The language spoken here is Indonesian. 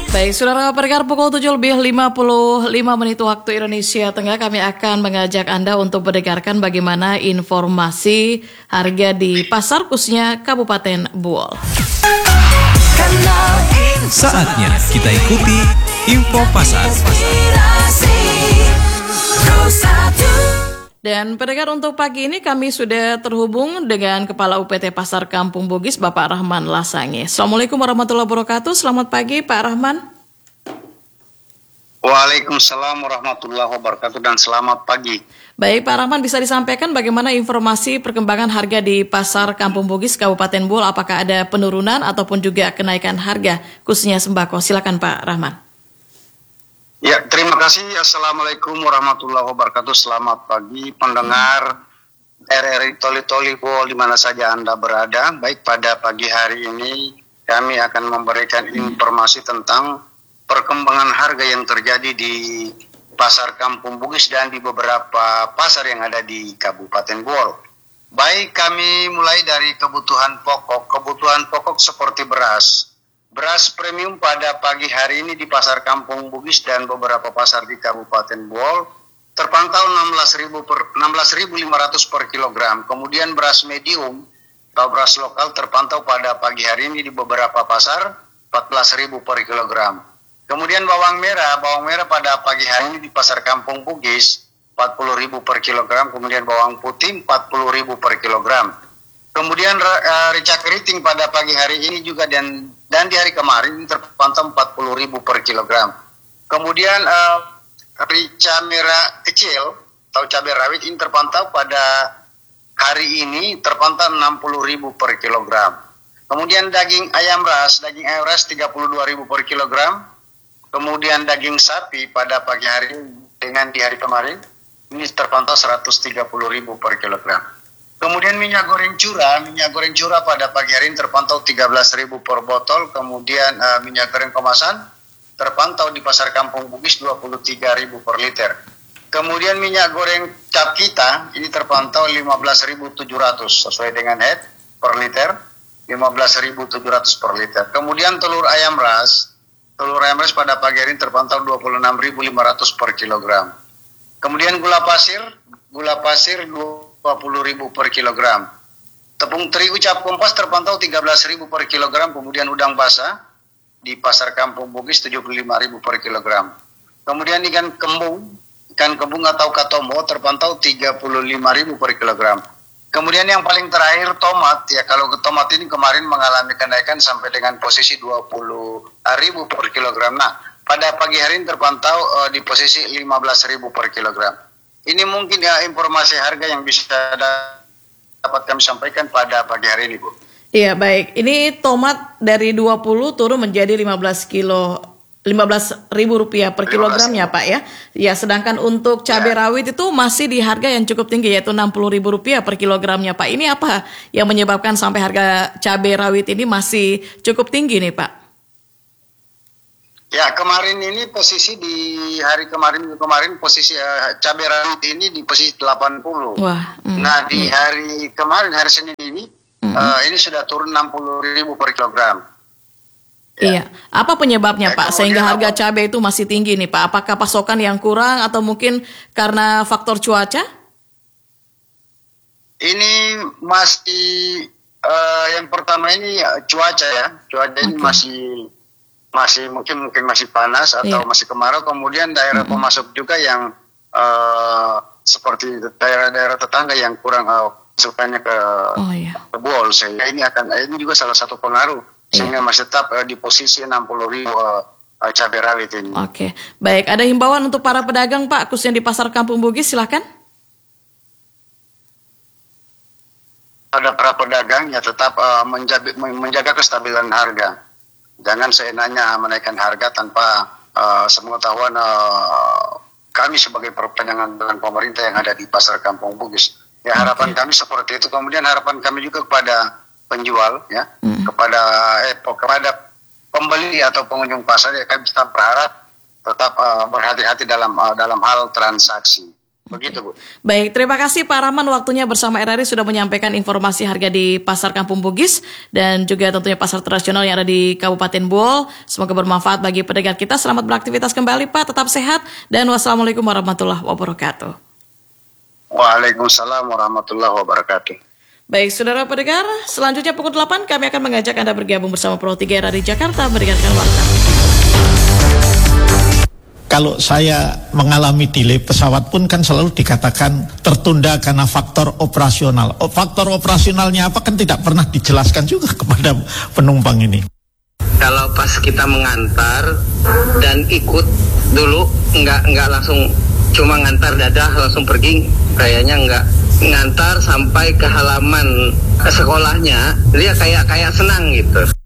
Baik, saudara pendengar, pukul 7:55 waktu Indonesia Tengah, kami akan mengajak Anda untuk mendengarkan bagaimana informasi harga di pasar khususnya Kabupaten Buol. Saatnya kita ikuti info pasar. Dan pendengar, untuk pagi ini kami sudah terhubung dengan Kepala UPT Pasar Kampung Bugis, Bapak Rahman Lasange. Assalamualaikum warahmatullahi wabarakatuh. Selamat pagi, Pak Rahman. Waalaikumsalam warahmatullahi wabarakatuh dan selamat pagi. Baik, Pak Rahman, bisa disampaikan bagaimana informasi perkembangan harga di Pasar Kampung Bugis, Kabupaten Buol? Apakah ada penurunan ataupun juga kenaikan harga, khususnya sembako? Silakan, Pak Rahman. Ya, terima kasih. Assalamualaikum warahmatullahi wabarakatuh. Selamat pagi pendengar RRI Toli Buol di mana saja Anda berada. Baik, pada pagi hari ini kami akan memberikan informasi tentang perkembangan harga yang terjadi di Pasar Kampung Bugis dan di beberapa pasar yang ada di Kabupaten Buol. Baik, kami mulai dari kebutuhan pokok. Kebutuhan pokok seperti beras. Beras premium pada pagi hari ini di Pasar Kampung Bugis dan beberapa pasar di Kabupaten Buol terpantau 16.500 per kilogram. Kemudian beras medium atau beras lokal terpantau pada pagi hari ini di beberapa pasar 14.000 per kilogram. Kemudian bawang merah pada pagi hari ini di Pasar Kampung Bugis 40.000 per kilogram. Kemudian bawang putih 40.000 per kilogram. Kemudian rica keriting pada pagi hari ini juga dan di hari kemarin terpantau 40.000 per kilogram. Kemudian rica merah kecil atau cabai rawit ini terpantau pada hari ini terpantau 60.000 per kilogram. Kemudian daging ayam ras 32.000 per kilogram. Kemudian daging sapi pada pagi hari dengan di hari kemarin ini terpantau 130.000 per kilogram. Kemudian minyak goreng curah pada pagi hari ini terpantau 13.000 per botol. Kemudian minyak goreng kemasan terpantau di Pasar Kampung Bugis 23.000 per liter. Kemudian minyak goreng cap kita ini terpantau 15.700 sesuai dengan head per liter, 15.700 per liter. Kemudian telur ayam ras pada pagi hari ini terpantau 26.500 per kilogram. Kemudian gula pasir 20.000 per kilogram. Tepung terigu cap kompas terpantau 13.000 per kilogram. Kemudian udang basah di Pasar Kampung Bugis 75.000 per kilogram. Kemudian ikan kembung atau katombo terpantau 35.000 per kilogram. Kemudian yang paling terakhir tomat, ya kalau tomat ini kemarin mengalami kenaikan sampai dengan posisi 20.000 per kilogram. Nah, pada pagi hari ini terpantau di posisi 15.000 per kilogram. Ini mungkin ya informasi harga yang bisa dapat kami sampaikan pada pagi hari ini, Bu. Iya, baik. Ini tomat dari 20 turun menjadi 15.000 rupiah per kilogramnya, Pak ya. Ya, sedangkan untuk cabai rawit itu masih di harga yang cukup tinggi, yaitu 60.000 rupiah per kilogramnya, Pak. Ini apa yang menyebabkan sampai harga cabai rawit ini masih cukup tinggi nih, Pak? Ya, kemarin ini posisi di hari kemarin posisi cabai rawit ini di posisi 80. Wah. Nah, di hari kemarin hari Senin ini ini sudah turun 60.000 per kilogram. Ya. Iya. Apa penyebabnya, Pak, sehingga harga cabai itu masih tinggi nih, Pak? Apakah pasokan yang kurang atau mungkin karena faktor cuaca? Ini masih yang pertama ini cuaca ya. Cuaca ini masih mungkin masih panas atau masih kemarau. Kemudian daerah pemasok juga yang seperti daerah-daerah tetangga yang kurang masukannya ke Buol, sehingga ini juga salah satu pengaruh sehingga masih tetap di posisi 60.000 cabai rawit ini. Oke, baik. Ada himbauan untuk para pedagang, Pak, khususnya di Pasar Kampung Bugis, silakan. Pada para pedagang ya tetap menjaga kestabilan harga. Jangan seenaknya menaikkan harga tanpa sepengetahuan kami sebagai pedagang dengan pemerintah yang ada di Pasar Kampung Bugis. Ya, harapan kami seperti itu. Kemudian harapan kami juga kepada penjual, ya, kepada pembeli atau pengunjung pasar, ya kami tetap berharap tetap berhati-hati dalam hal transaksi. Begitu, Bu. Baik, terima kasih Pak Rahman waktunya bersama RRI sudah menyampaikan informasi harga di Pasar Kampung Bugis dan juga tentunya pasar tradisional yang ada di Kabupaten Bool. Semoga bermanfaat bagi pendengar kita. Selamat beraktivitas kembali Pak, tetap sehat dan wassalamualaikum warahmatullahi wabarakatuh. Waalaikumsalam warahmatullahi wabarakatuh. Baik, saudara pendengar, selanjutnya pukul 8 kami akan mengajak Anda bergabung bersama Pro 3 RRI Jakarta mendengarkan warta. Kalau saya mengalami delay pesawat pun kan selalu dikatakan tertunda karena faktor operasional. Faktor operasionalnya apa kan tidak pernah dijelaskan juga kepada penumpang ini. Kalau pas kita mengantar dan ikut dulu nggak langsung cuma ngantar dadah langsung pergi, kayaknya nggak ngantar sampai ke halaman sekolahnya dia kayak senang gitu.